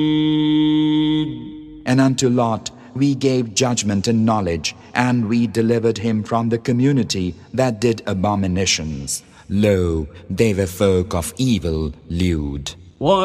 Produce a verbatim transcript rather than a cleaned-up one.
And unto Lot we gave judgment and knowledge, and we delivered him from the community that did abominations. Lo, they were folk of evil lewd.